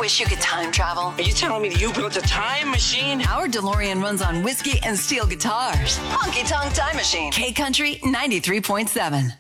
wish you could time travel? Are you telling me you built a time machine? Our DeLorean runs on whiskey and steel guitars. Honky Tonk Time Machine. K Country 93.7.